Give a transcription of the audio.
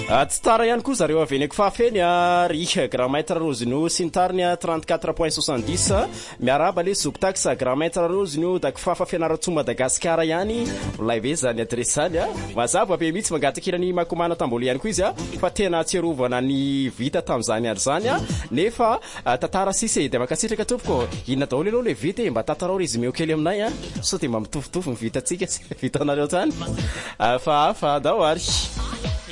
Tsy tara ihany koa zareo aveneko fafeny ry grammaire rozino sy ny tariny 34.70 miaraba le zoko tax grammaire rozino da kifafa fianaratsy Madagasikara ihany lay ve zany adresse zany mazava be mihitsy mangatakirany makomana tambolo ihany koa izy fa tena tsiarovana ny vita tam'izany andro zany nefa tantara sisy de makasitraka tompoko inona daholo aloha le vita mba tatarao résumé kely aminay so de mba mitovitovy ny vitatsika vitanareo zany fa dao ary